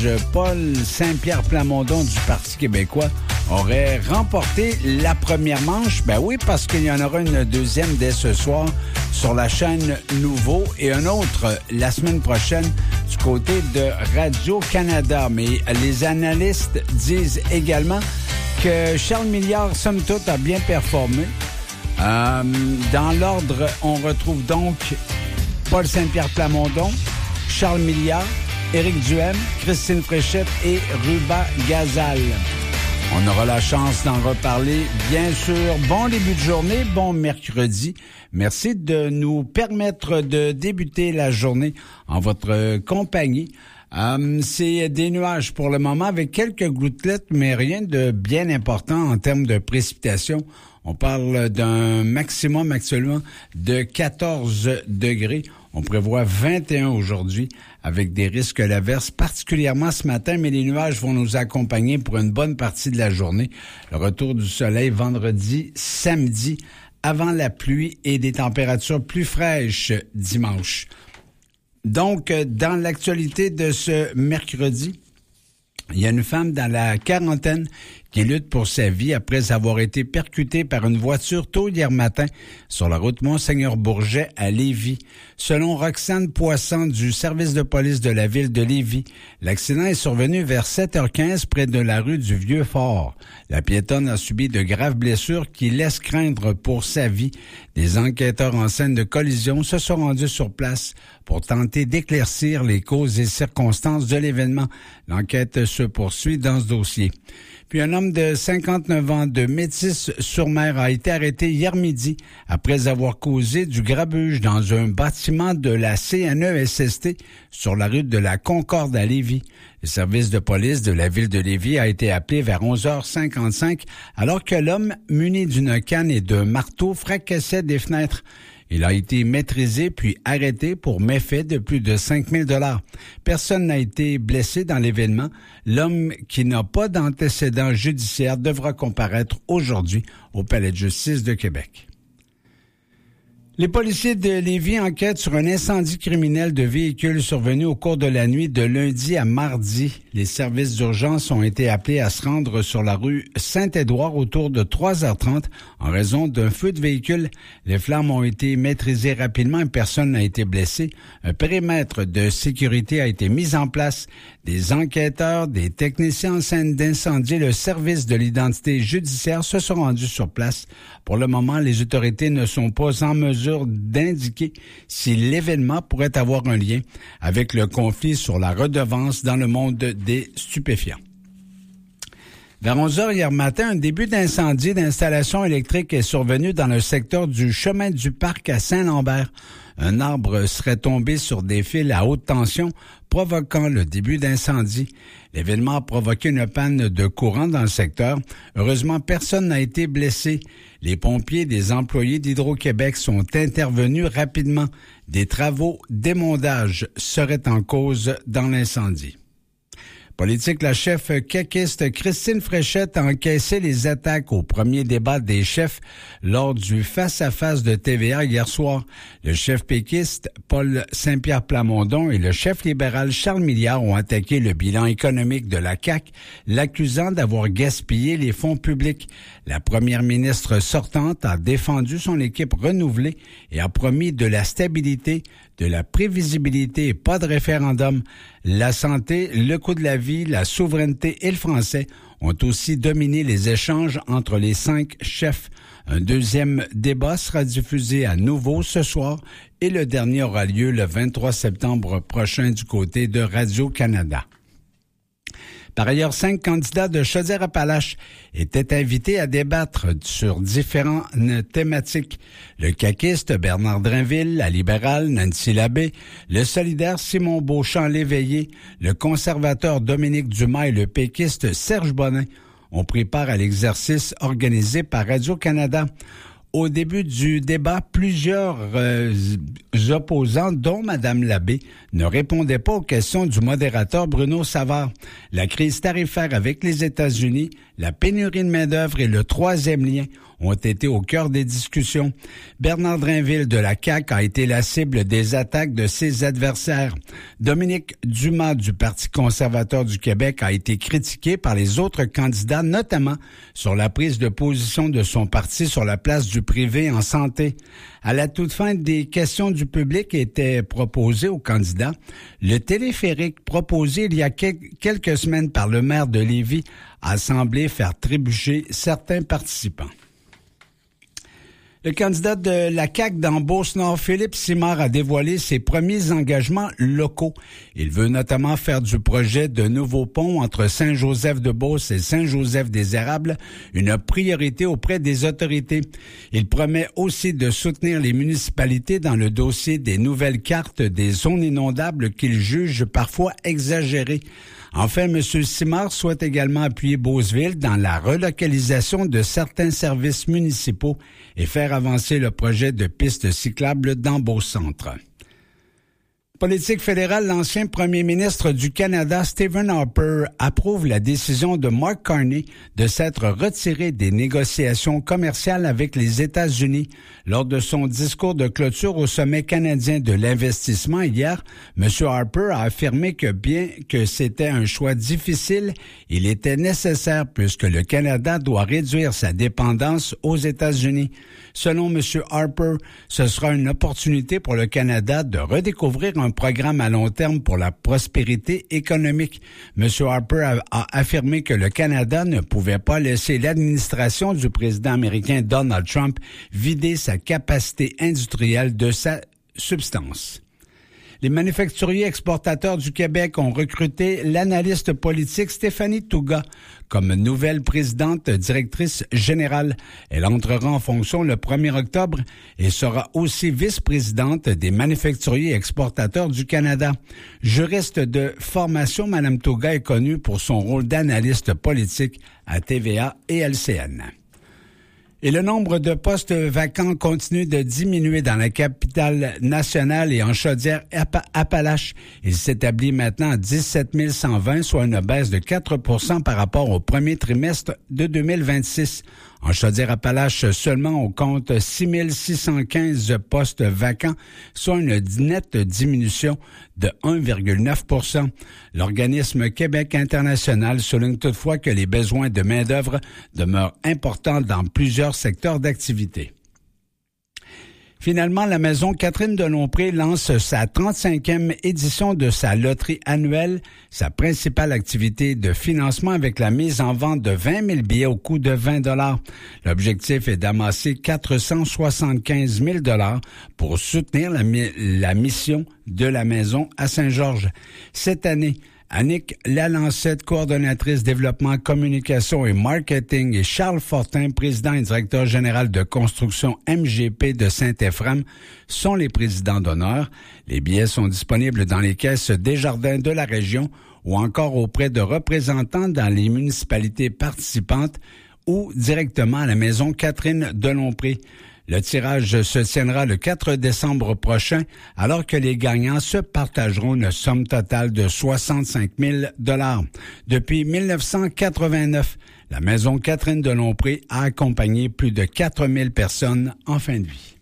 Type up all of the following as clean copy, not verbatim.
Paul Saint-Pierre Plamondon du Parti québécois aurait remporté la première manche. Ben oui, parce qu'il y en aura une deuxième dès ce soir sur la chaîne Nouveau et un autre la semaine prochaine du côté de Radio-Canada. Mais les analystes disent également que Charles Milliard, somme toute, a bien performé. Dans l'ordre, on retrouve donc Paul Saint-Pierre Plamondon, Charles Milliard, Éric Duhem, Christine Fréchette et Ruba Gazal. On aura la chance d'en reparler, bien sûr. Bon début de journée, bon mercredi. Merci de nous permettre de débuter la journée en votre compagnie. C'est des nuages pour le moment avec quelques gouttelettes, mais rien de bien important en termes de précipitation. On parle d'un maximum actuellement de 14 degrés. On prévoit 21 aujourd'hui avec des risques d'averse, particulièrement ce matin, mais les nuages vont nous accompagner pour une bonne partie de la journée. Le retour du soleil vendredi, samedi, avant la pluie et des températures plus fraîches dimanche. Donc, dans l'actualité de ce mercredi, il y a une femme dans la quarantaine qui lutte pour sa vie après avoir été percutée par une voiture tôt hier matin sur la route Monseigneur-Bourget à Lévis. Selon Roxane Poisson du service de police de la ville de Lévis, l'accident est survenu vers 7h15 près de la rue du Vieux-Fort. La piétonne a subi de graves blessures qui laissent craindre pour sa vie. Des enquêteurs en scène de collision se sont rendus sur place pour tenter d'éclaircir les causes et circonstances de l'événement. L'enquête se poursuit dans ce dossier. Puis un homme de 59 ans de Métis-sur-Mer a été arrêté hier midi après avoir causé du grabuge dans un bâtiment de la CNESST sur la rue de la Concorde à Lévis. Le service de police de la ville de Lévis a été appelé vers 11h55 alors que l'homme, muni d'une canne et d'un marteau, fracassait des fenêtres. Il a été maîtrisé puis arrêté pour méfait de plus de 5 000 $. Personne n'a été blessé dans l'événement. L'homme qui n'a pas d'antécédent judiciaire devra comparaître aujourd'hui au Palais de justice de Québec. Les policiers de Lévis enquêtent sur un incendie criminel de véhicules survenu au cours de la nuit de lundi à mardi. Les services d'urgence ont été appelés à se rendre sur la rue Saint-Édouard autour de 3h30 en raison d'un feu de véhicule. Les flammes ont été maîtrisées rapidement et personne n'a été blessé. Un périmètre de sécurité a été mis en place. Des enquêteurs, des techniciens en scène d'incendie et le service de l'identité judiciaire se sont rendus sur place. Pour le moment, les autorités ne sont pas en mesure d'indiquer si l'événement pourrait avoir un lien avec le conflit sur la redevance dans le monde des stupéfiants. Vers 11h hier matin, un début d'incendie d'installation électrique est survenu dans le secteur du chemin du Parc à Saint-Lambert. Un arbre serait tombé sur des fils à haute tension, provoquant le début d'incendie. L'événement a provoqué une panne de courant dans le secteur. Heureusement, personne n'a été blessé. Les pompiers et des employés d'Hydro-Québec sont intervenus rapidement. Des travaux d'émondage seraient en cause dans l'incendie. Politique, la chef caquiste Christine Fréchette a encaissé les attaques au premier débat des chefs lors du face-à-face de TVA hier soir. Le chef péquiste Paul Saint-Pierre Plamondon et le chef libéral Charles Milliard ont attaqué le bilan économique de la CAQ, l'accusant d'avoir gaspillé les fonds publics. La première ministre sortante a défendu son équipe renouvelée et a promis de la stabilité, de la prévisibilité et pas de référendum. La santé, le coût de la vie, la souveraineté et le français ont aussi dominé les échanges entre les 5 chefs. Un deuxième débat sera diffusé à nouveau ce soir et le dernier aura lieu le 23 septembre prochain du côté de Radio-Canada. Par ailleurs, 5 candidats de Chaudière-Appalaches étaient invités à débattre sur différentes thématiques. Le caquiste Bernard Drainville, la libérale Nancy Labbé, le solidaire Simon Beauchamp-Léveillé, le conservateur Dominique Dumas et le péquiste Serge Bonin ont pris part à l'exercice organisé par Radio-Canada. Au début du débat, plusieurs opposants, dont Mme Labbé, ne répondaient pas aux questions du modérateur Bruno Savard. La crise tarifaire avec les États-Unis, la pénurie de main-d'œuvre et le troisième lien ont été au cœur des discussions. Bernard Drinville de la CAQ a été la cible des attaques de ses adversaires. Dominique Dumas du Parti conservateur du Québec a été critiqué par les autres candidats, notamment sur la prise de position de son parti sur la place du privé en santé. À la toute fin, des questions du public étaient proposées aux candidats. Le téléphérique proposé il y a quelques semaines par le maire de Lévis a semblé faire trébucher certains participants. Le candidat de la CAQ dans Beauce-Nord, Philippe Simard, a dévoilé ses premiers engagements locaux. Il veut notamment faire du projet de nouveau pont entre Saint-Joseph-de-Beauce et Saint-Joseph-des-Érables une priorité auprès des autorités. Il promet aussi de soutenir les municipalités dans le dossier des nouvelles cartes des zones inondables qu'il juge parfois exagérées. Enfin, M. Simard souhaite également appuyer Beauceville dans la relocalisation de certains services municipaux et faire avancer le projet de pistes cyclables dans Beauce-Centre. Politique fédérale, l'ancien premier ministre du Canada, Stephen Harper, approuve la décision de Mark Carney de s'être retiré des négociations commerciales avec les États-Unis. Lors de son discours de clôture au sommet canadien de l'investissement hier, M. Harper a affirmé que bien que c'était un choix difficile, il était nécessaire puisque le Canada doit réduire sa dépendance aux États-Unis. Selon M. Harper, ce sera une opportunité pour le Canada de redécouvrir un programme à long terme pour la prospérité économique. M. Harper a affirmé que le Canada ne pouvait pas laisser l'administration du président américain Donald Trump vider sa capacité industrielle de sa substance. Les manufacturiers exportateurs du Québec ont recruté l'analyste politique Stéphanie Touga comme nouvelle présidente directrice générale. Elle entrera en fonction le 1er octobre et sera aussi vice-présidente des manufacturiers exportateurs du Canada. Juriste de formation, Mme Touga est connue pour son rôle d'analyste politique à TVA et LCN. Et le nombre de postes vacants continue de diminuer dans la capitale nationale et en Chaudière-Appalaches. Il s'établit maintenant à 17 120, soit une baisse de 4 % par rapport au premier trimestre de 2026. En Chaudière-Appalaches, seulement, on compte 6 615 postes vacants, soit une nette diminution de 1,9 %. L'organisme Québec international souligne toutefois que les besoins de main-d'œuvre demeurent importants dans plusieurs secteurs d'activité. Finalement, la Maison Catherine de Lompré lance sa 35e édition de sa loterie annuelle, sa principale activité de financement avec la mise en vente de 20 000 billets au coût de 20 $. L'objectif est d'amasser 475 000 $ pour soutenir la mission de la Maison à Saint-Georges. Cette année, Annick Lalancette, coordonnatrice développement, communication et marketing, et Charles Fortin, président et directeur général de construction MGP de Saint-Ephrem, sont les présidents d'honneur. Les billets sont disponibles dans les caisses Desjardins de la région ou encore auprès de représentants dans les municipalités participantes ou directement à la Maison Catherine de Lompré. Le tirage se tiendra le 4 décembre prochain, alors que les gagnants se partageront une somme totale de 65 000 $. Depuis 1989, la Maison Catherine de Lompré a accompagné plus de 4 000 personnes en fin de vie.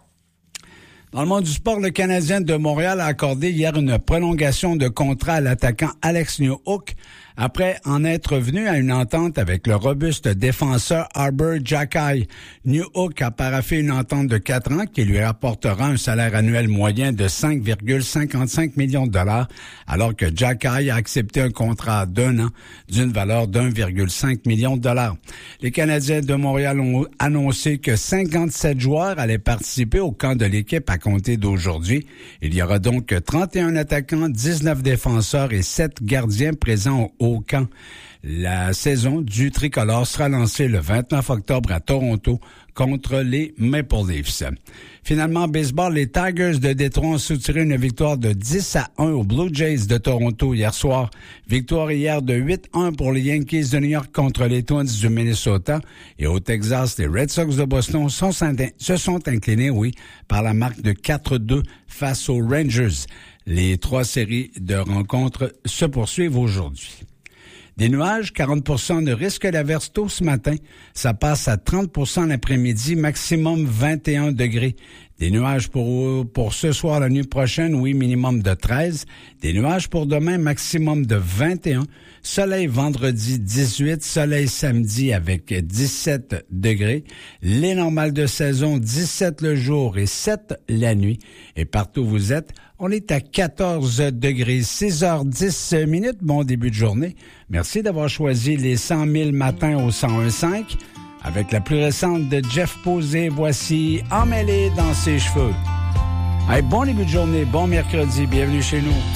Dans le monde du sport, le Canadien de Montréal a accordé hier une prolongation de contrat à l'attaquant Alex Newhook après en être venu à une entente avec le robuste défenseur Arber Xhekaj. Newhook a paraphé une entente de 4 ans qui lui apportera un salaire annuel moyen de 5,55 millions de $, alors que Xhekaj a accepté un contrat d'1 an d'une valeur d'1,5 million de $. Les Canadiens de Montréal ont annoncé que 57 joueurs allaient participer au camp de l'équipe à compter d'aujourd'hui. Il y aura donc 31 attaquants, 19 défenseurs et 7 gardiens présents au camp. La saison du tricolore sera lancée le 29 octobre à Toronto contre les Maple Leafs. Finalement, en baseball, les Tigers de Détroit ont soutiré une victoire de 10-1 aux Blue Jays de Toronto hier soir. Victoire hier de 8-1 pour les Yankees de New York contre les Twins du Minnesota. Et au Texas, les Red Sox de Boston se sont inclinés, par la marque de 4-2 face aux Rangers. Les 3 séries de rencontres se poursuivent aujourd'hui. Des nuages, 40 de risque d'averse tôt ce matin. Ça passe à 30 l'après-midi, maximum 21 degrés. Des nuages pour ce soir, la nuit prochaine, oui, minimum de 13. Des nuages pour demain, maximum de 21. Soleil vendredi 18, soleil samedi avec 17 degrés. Les normales de saison, 17 le jour et 7 la nuit. Et partout où vous êtes, on est à 14 degrés, 6h10 minutes. Bon début de journée. Merci d'avoir choisi les 100 000 matins au 101.5. Avec la plus récente de Jeff Posé, voici Emmêlé dans ses cheveux. Hey, bon début de journée, bon mercredi, bienvenue chez nous.